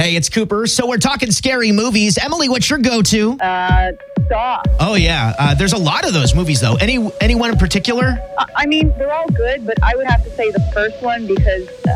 Hey, it's Cooper. So we're talking scary movies. Emily, what's your go-to? Saw. Oh, yeah. There's a lot of those movies, though. Anyone in particular? I mean, they're all good, but I would have to say the first one because